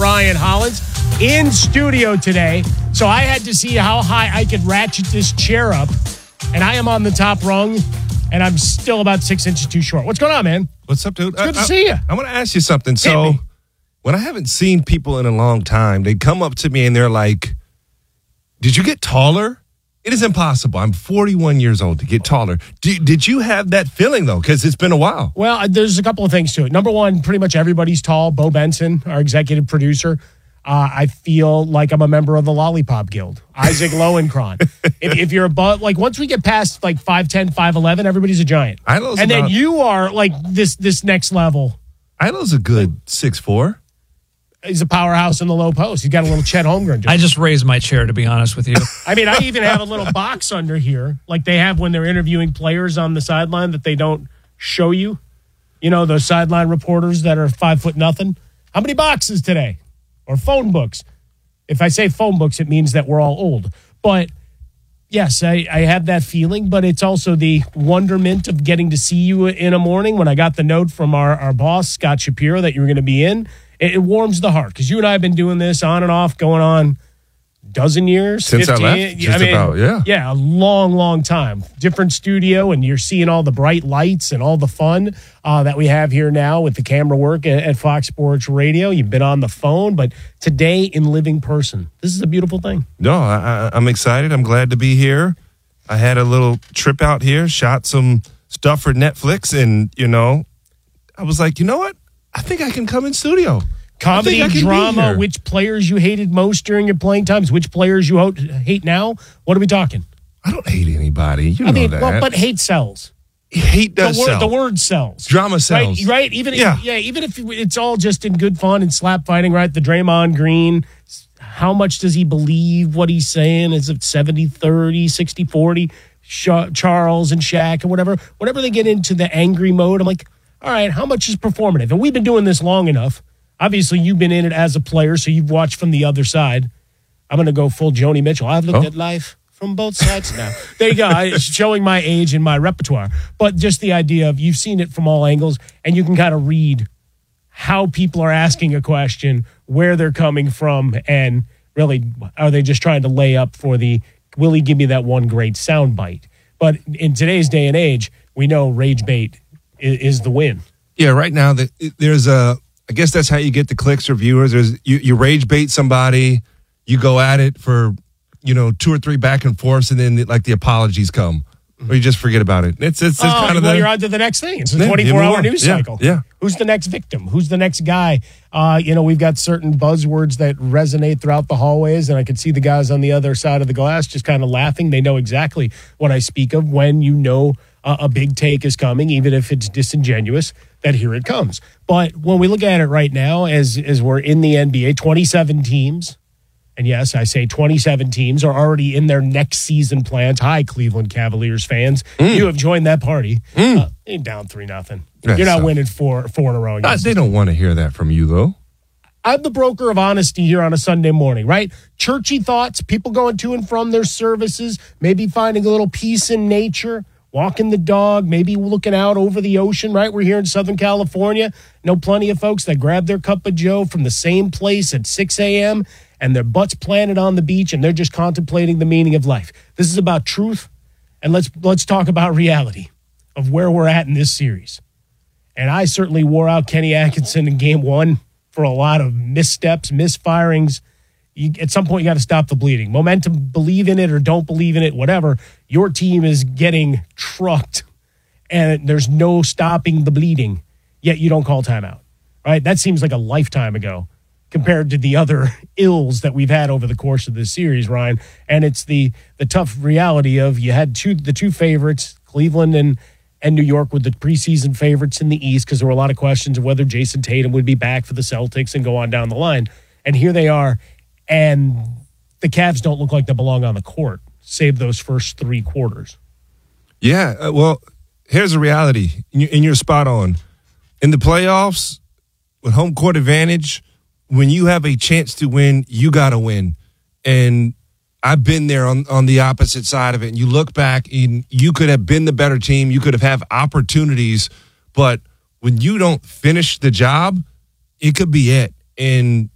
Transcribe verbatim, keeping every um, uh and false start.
Ryan Hollins in studio today. So I had to see how high I could ratchet this chair up. And I am on the top rung, and I'm still about six inches too short. What's going on, man? What's up, dude? It's good I, to see you. I, I want to ask you something. So me. when I haven't seen people in a long time, they come up to me and they're like, did you get taller? It is impossible. I'm forty-one years old to get taller. Did, did you have that feeling, though? Because it's been a while. Well, there's a couple of things to it. Number one, pretty much everybody's tall. Bo Benson, our executive producer. Uh, I feel like I'm a member of the Lollipop Guild. Isaac Lowenkron. if, if you're above, like once we get past like five ten, five eleven, everybody's a giant. Ilo's and about, then you are like this this next level. Ilo's a good six foot four. He's a powerhouse in the low post. He's got a little Chet Holmgren. I just raised my chair, to be honest with you. I mean, I even have a little box under here, like they have when they're interviewing players on the sideline that they don't show you. You know, those sideline reporters that are five foot nothing. How many boxes today? Or phone books. If I say phone books, it means that we're all old. But yes, I, I have that feeling, but it's also the wonderment of getting to see you in a morning. When I got the note from our, our boss, Scott Shapiro, that you were going to be in, it, it warms the heart because you and I have been doing this on and off, going on a dozen years. Since fifteen, I left? Just I mean, about, yeah. Yeah, a long, long time. Different studio, and you're seeing all the bright lights and all the fun uh, that we have here now with the camera work at, at Fox Sports Radio. You've been on the phone, but today in living person. This is a beautiful thing. No, I, I, I'm excited. I'm glad to be here. I had a little trip out here, shot some stuff for Netflix, and, you know, I was like, you know what? I think I can come in studio. Comedy, drama, which players you hated most during your playing times, which players you hate now. What are we talking? I don't hate anybody. You I know mean, that. well, but hate sells. Hate does the word, sell. The word sells. Drama sells. Right? right? Even yeah. If, yeah, even if it's all just in good fun and slap fighting, right? The Draymond Green, how much does he believe what he's saying? Is it seventy thirty, sixty forty? Sha- Charles and Shaq and whatever. Whenever they get into the angry mode, I'm like, all right, how much is performative? And we've been doing this long enough. Obviously, you've been in it as a player, so you've watched from the other side. I'm going to go full Joni Mitchell. I've looked oh. at life from both sides now. There you go. It's showing my age and my repertoire. But just the idea of you've seen it from all angles, and you can kind of read how people are asking a question, where they're coming from, and really, are they just trying to lay up for the, will he give me that one great soundbite? But in today's day and age, we know rage bait is, is the win. Yeah, right now, the, there's a, I guess that's how you get the clicks or viewers. There's you, you rage bait somebody, you go at it for, you know, two or three back and forths, and then like the apologies come, or you just forget about it. It's it's, it's oh, kind of well, the, you're on to the next thing. It's a yeah, twenty-four hour news yeah, cycle. Yeah. Who's the next victim? Who's the next guy? Uh, you know, we've got certain buzzwords that resonate throughout the hallways, and I can see the guys on the other side of the glass just kind of laughing. They know exactly what I speak of when you know uh, a big take is coming, even if it's disingenuous, that here it comes. But when we look at it right now, as as we're in the N B A, twenty-seven teams, and yes, I say twenty-seven teams are already in their next season plans. Hi, Cleveland Cavaliers fans. Mm. You have joined that party. Mm. Uh, ain't down three nothing. You're not so. winning four, four in a row. Uh, they don't want to hear that from you, though. I'm the broker of honesty here on a Sunday morning, right? Churchy thoughts, people going to and from their services, maybe finding a little peace in nature, walking the dog, maybe looking out over the ocean, right? We're here in Southern California. Know plenty of folks that grab their cup of joe from the same place at six a.m., and their butts planted on the beach, and they're just contemplating the meaning of life. This is about truth, and let's let's talk about reality of where we're at in this series. And I certainly wore out Kenny Atkinson in game one for a lot of missteps, misfirings. You, at some point, you got to stop the bleeding. Momentum, believe in it or don't believe in it, whatever. Your team is getting trucked, and there's no stopping the bleeding, yet you don't call timeout, right? That seems like a lifetime ago compared to the other ills that we've had over the course of this series, Ryan. And it's the the tough reality of you had two the two favorites, Cleveland and, and New York, with the preseason favorites in the East, because there were a lot of questions of whether Jason Tatum would be back for the Celtics and go on down the line. And here they are, and the Cavs don't look like they belong on the court, save those first three quarters. Yeah, uh, well, here's the reality, and you're spot on. In the playoffs, with home court advantage, when you have a chance to win, you got to win. And I've been there on, on the opposite side of it. And you look back, and you could have been the better team. You could have had opportunities. But when you don't finish the job, it could be it. And